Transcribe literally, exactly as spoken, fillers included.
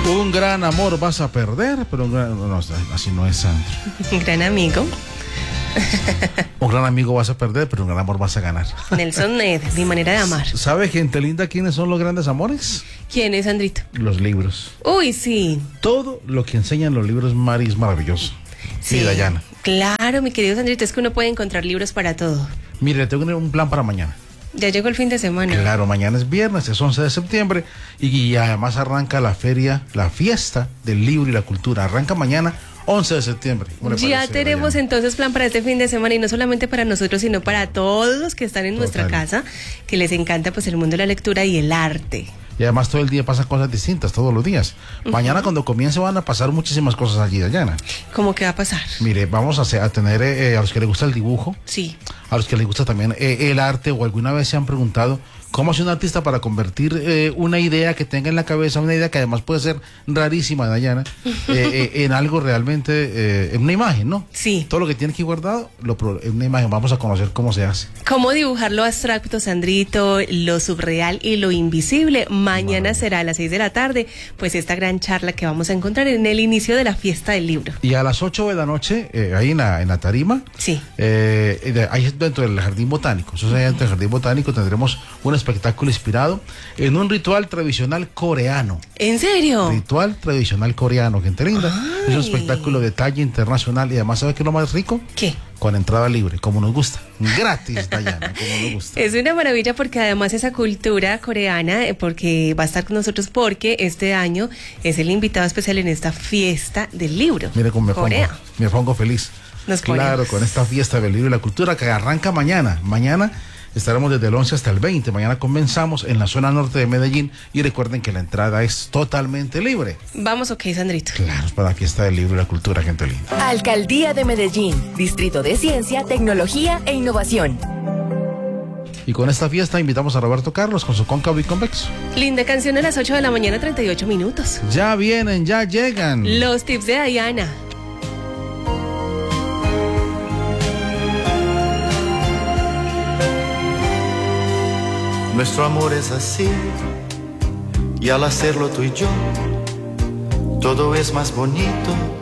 Un gran amor vas a perder, pero un gran... No, así no es, Sandra. Un gran amigo. Un gran amigo vas a perder, pero un gran amor vas a ganar. Nelson Ned, mi manera de amar. ¿Sabe, gente linda, quiénes son los grandes amores? ¿Quién es, Sandrito? Los libros. Uy, sí. Todo lo que enseñan los libros, Mari, es maravilloso. Sí, Sí, Dayana. Claro, mi querido Sandrito, es que uno puede encontrar libros para todo. Mire, tengo un plan para mañana. Ya llegó el fin de semana. Claro, mañana es viernes, es once de septiembre y, y además arranca la feria, la fiesta del libro y la cultura. Arranca mañana, once de septiembre. ¿Cómo le Ya parece, tenemos Dayana? entonces plan para este fin de semana y no solamente para nosotros, sino para todos los que están en nuestra Total. casa, que les encanta pues el mundo de la lectura y el arte. Y además todo el día pasan cosas distintas, todos los días. Mañana cuando comience van a pasar muchísimas cosas allí, Dayana. ¿Cómo que va a pasar? Mire, vamos a, hacer- a tener eh, a los que les gusta el dibujo, Sí. a los que les gusta también eh, el arte, o alguna vez se han preguntado cómo hace un artista para convertir eh, una idea que tenga en la cabeza, una idea que además puede ser rarísima, Dayana, eh, eh, en algo realmente, eh, en una imagen, ¿no? Sí. Todo lo que tiene aquí guardado, lo, pro- en una imagen, vamos a conocer cómo se hace. ¿Cómo dibujar lo abstracto, Sandrito, lo subreal y lo invisible? Mañana Maravilla. será a las seis de la tarde, pues esta gran charla que vamos a encontrar en el inicio de la fiesta del libro. Y a las ocho de la noche, eh, ahí en la, en la tarima, Sí. eh, de- ahí dentro del Jardín Botánico, eso es ahí dentro del Jardín Botánico, tendremos un espectáculo inspirado en un ritual tradicional coreano. ¿En serio? Ritual tradicional coreano, gente linda. Es un Ay. espectáculo de talla internacional y además, ¿sabe qué es lo más rico? ¿Qué? Con entrada libre, como nos gusta. Gratis, Dayana, como nos gusta. Es una maravilla porque además esa cultura coreana, eh, porque va a estar con nosotros porque este año es el invitado especial en esta fiesta del libro. Mire cómo me Corea. pongo, me pongo feliz. Nos Claro, ponemos. con esta fiesta del libro y la cultura que arranca mañana. Mañana estaremos desde el once hasta el veinte. Mañana comenzamos en la zona norte de Medellín y recuerden que la entrada es totalmente libre. Vamos, ok, Sandrito. Claro, es para la fiesta del libro y la cultura, gente linda. Alcaldía de Medellín, Distrito de Ciencia, Tecnología e Innovación. Y con esta fiesta invitamos a Roberto Carlos con su cóncavo y convexo. Linda canción a las ocho de la mañana, treinta y ocho minutos. Ya vienen, ya llegan. Los tips de Diana. Nuestro amor es así, y al hacerlo tú y yo, todo es más bonito.